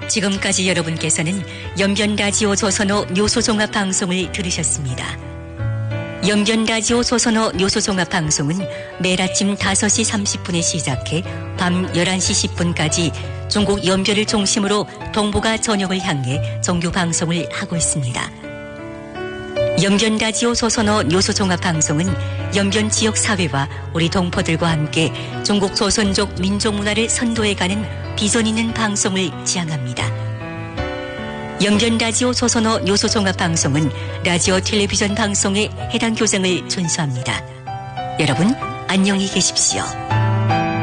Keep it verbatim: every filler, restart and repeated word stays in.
지금까지 여러분께서는 영변라디오 조선어 뉴스종합방송을 들으셨습니다. 영변라디오 조선어 뉴스종합방송은 매일 아침 다섯 시 삼십 분에 시작해 밤 열한 시 십 분까지 중국 연변을 중심으로 동북아 전역을 향해 정규 방송을 하고 있습니다. 영변라디오 조선어 뉴스종합방송은 연변 지역 사회와 우리 동포들과 함께 중국 조선족 민족문화를 선도해가는 비전 있는 방송을 지향합니다. 영변라디오 조선어 뉴스종합방송은 라디오 텔레비전 방송의 해당 규정을 준수합니다. 여러분 안녕히 계십시오.